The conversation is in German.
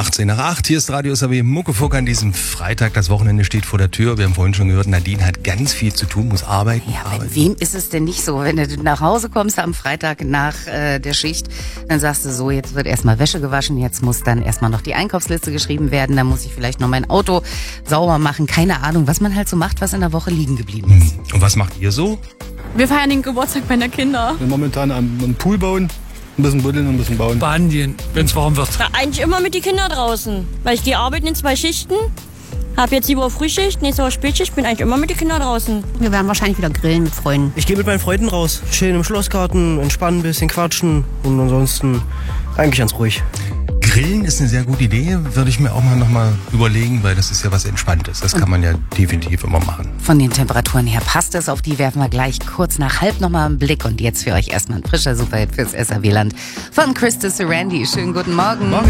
18 nach 8. Hier ist Radio SAW Muckefuck an diesem Freitag. Das Wochenende steht vor der Tür. Wir haben vorhin schon gehört, Nadine hat ganz viel zu tun, muss arbeiten. Ja, bei wem ist es denn nicht so? Wenn du nach Hause kommst am Freitag nach der Schicht, dann sagst du so, jetzt wird erstmal Wäsche gewaschen, jetzt muss dann erstmal noch die Einkaufsliste geschrieben werden, dann muss ich vielleicht noch mein Auto sauber machen. Keine Ahnung, was man halt so macht, was in der Woche liegen geblieben ist. Und was macht ihr so? Wir feiern den Geburtstag meiner Kinder. Wir momentan am Pool bauen, ein bisschen buddeln und ein bisschen bauen. Baden gehen, wenn es warm wird. Ja, eigentlich immer mit den Kindern draußen. Weil ich gehe arbeiten in 2 Schichten. Hab jetzt die Woche Frühschicht, nächste Woche Spätschicht. Bin eigentlich immer mit den Kindern draußen. Wir werden wahrscheinlich wieder grillen mit Freunden. Ich gehe mit meinen Freunden raus. Schön im Schlossgarten, entspannen, ein bisschen quatschen. Und ansonsten eigentlich ganz ruhig. Grillen ist eine sehr gute Idee, würde ich mir auch mal nochmal überlegen, weil das ist ja was Entspanntes. Das kann man ja definitiv immer machen. Von den Temperaturen her passt es. Auf die werfen wir gleich kurz nach halb nochmal einen Blick. Und jetzt für euch erstmal ein frischer Superhit fürs SAW-Land von Christus Randy. Schönen guten Morgen. Morgen.